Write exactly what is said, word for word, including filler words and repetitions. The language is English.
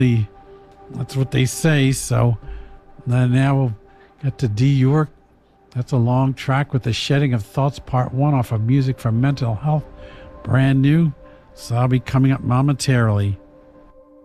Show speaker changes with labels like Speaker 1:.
Speaker 1: That's what they say. So then now we'll get to D. York. That's a long track with the Shedding of Thoughts Part one off of Music for Mental Health. Brand new. So I'll be coming up momentarily.